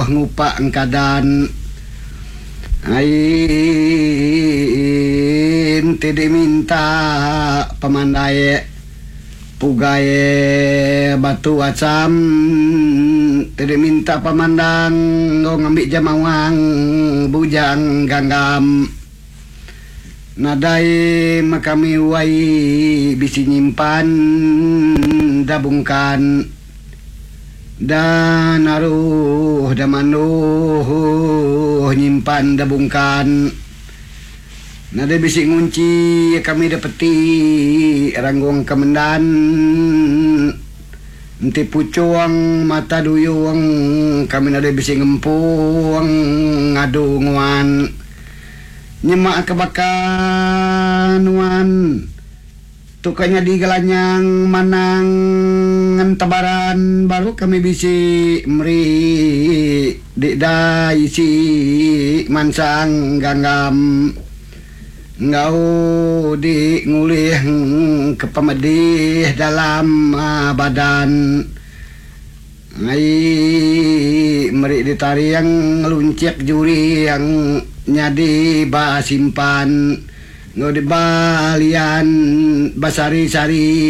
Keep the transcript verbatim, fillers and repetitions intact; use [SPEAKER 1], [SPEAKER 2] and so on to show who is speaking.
[SPEAKER 1] ngupa engkadan ain tede minta pamandai pugaye batu acam tede minta pamandang ngo ngambil jamawang bujang ganggam nadai makami wai bisi nyimpan dabungkan dan aruh damanuh nyimpan dabungkan nada bisi ngunci kami dapeti ranggong kemendan enti pucuang mata duyung kami nada bisi ngempung ngadu nguan nyemak kebakanuan tukanya di galanyang manang tabaran baru kami bisi meri di daisi mansang ganggam ngau di ngulih kepamedih dalam uh, badan ai meri ditari yang luncek juri yang nyadi ba simpan ngau di balian basari-sari